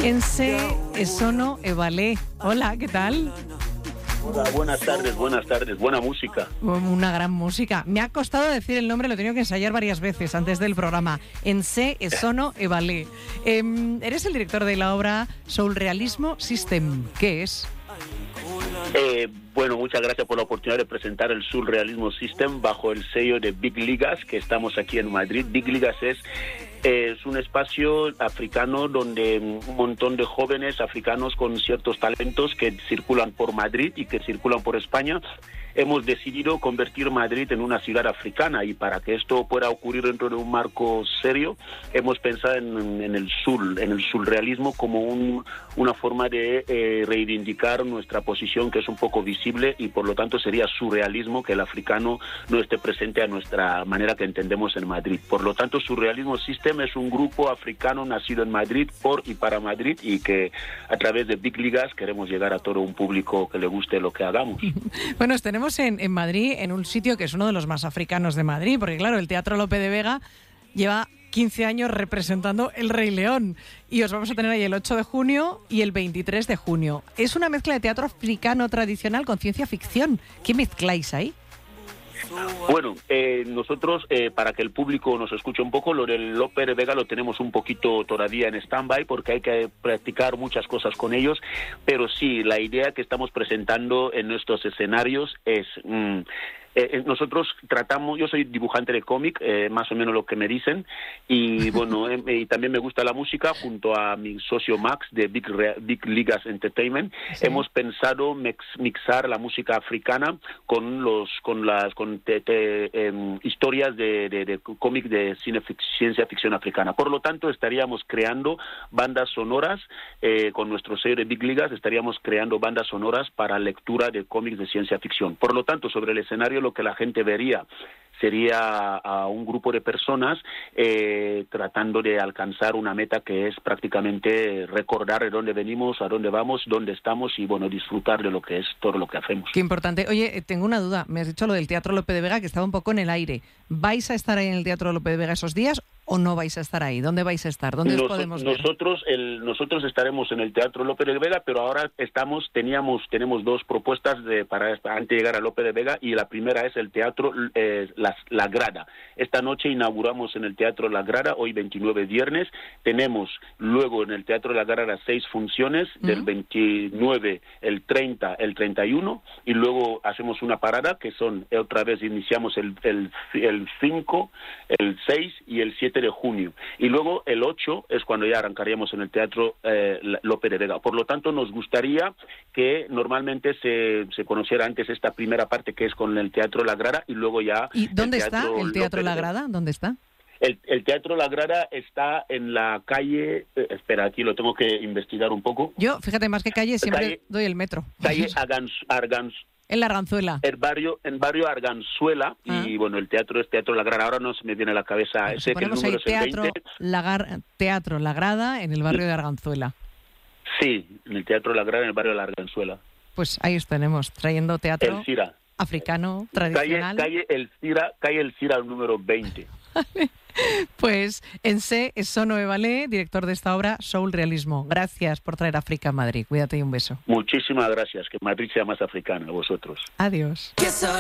Ense sono e balé. Hola, ¿qué tal? Hola, buenas tardes, buena música. Una gran música. Me ha costado decir el nombre, lo he tenido que ensayar varias veces antes del programa. Ense sono e balé. Eres el director de la obra Surrealismo System. ¿Qué es? Bueno, muchas gracias por la oportunidad de presentar el Surrealismo System bajo el sello de Big Ligas, que estamos aquí en Madrid. Big Ligas es un espacio africano donde un montón de jóvenes africanos con ciertos talentos que circulan por Madrid y que circulan por España, hemos decidido convertir Madrid en una ciudad africana, y para que esto pueda ocurrir dentro de un marco serio, hemos pensado en el surrealismo como una forma de reivindicar nuestra posición, que es un poco visible, y por lo tanto sería surrealismo que el africano no esté presente a nuestra manera que entendemos en Madrid. Por lo tanto, Surrealismo System es un grupo africano nacido en Madrid, por y para Madrid, y que a través de Big Ligas queremos llegar a todo un público que le guste lo que hagamos. Bueno, tenemos en Madrid, en un sitio que es uno de los más africanos de Madrid, porque claro, el Teatro Lope de Vega lleva 15 años representando El Rey León, y os vamos a tener ahí el 8 de junio y el 23 de junio. Es una mezcla de teatro africano tradicional con ciencia ficción. ¿Qué mezcláis ahí? Bueno, nosotros, para que el público nos escuche un poco, lo del Lope de Vega lo tenemos un poquito todavía en stand-by porque hay que practicar muchas cosas con ellos, pero sí, la idea que estamos presentando en nuestros escenarios es... nosotros tratamos, yo soy dibujante de cómic, más o menos lo que me dicen, y bueno, y también me gusta la música. Junto a mi socio Max de Big Ligas Entertainment, sí, hemos pensado mixar la música africana con historias de cómic de ciencia ficción africana. Por lo tanto, estaríamos creando bandas sonoras, con nuestro sello de Big Ligas, estaríamos creando bandas sonoras para lectura de cómics de ciencia ficción. Por lo tanto, sobre el escenario lo que la gente vería sería a un grupo de personas tratando de alcanzar una meta que es prácticamente recordar de dónde venimos, a dónde vamos, dónde estamos, y bueno, disfrutar de lo que es todo lo que hacemos. Qué importante. Oye, tengo una duda. Me has dicho lo del Teatro Lope de Vega, que estaba un poco en el aire. ¿Vais a estar ahí en el Teatro Lope de Vega esos días o no vais a estar ahí? ¿Dónde vais a estar? ¿Dónde os podemos ver? Nosotros estaremos en el Teatro Lope de Vega, pero ahora tenemos dos propuestas para antes de llegar a Lope de Vega, y la primera es el Teatro La Grada. Esta noche inauguramos en el Teatro La Grada, hoy 29 viernes. Tenemos luego en el Teatro La Grada 6 funciones, del 29, el 30, el 31, y luego hacemos una parada que son, otra vez iniciamos el 5, el 6 y el 7 de junio. Y luego el 8 es cuando ya arrancaríamos en el Teatro Lope de Vega. Por lo tanto, nos gustaría que normalmente se conociera antes esta primera parte, que es con el Teatro La Grada, y luego ya... ¿Y dónde está el Teatro La Grada? ¿Dónde está? El Teatro La Grada está en la calle... espera, aquí lo tengo que investigar un poco. Yo, fíjate, más que calle, siempre doy el metro. Calle en la Arganzuela. En barrio Arganzuela, y bueno, el teatro es Teatro La Grada. Ahora no se me viene a la cabeza. Bueno, sé que el número es el 20. Teatro La Grada en el barrio de Arganzuela. Sí, en el Teatro La Grada en el barrio de la Arganzuela. Pues ahí os tenemos, trayendo teatro El Cira. Africano, tradicional. Calle El Cira, número 20. Pues Ense sono e balé, director de esta obra Surrealismo. Gracias por traer África a Madrid. Cuídate y un beso. Muchísimas gracias. Que Madrid sea más africana. A vosotros. Adiós.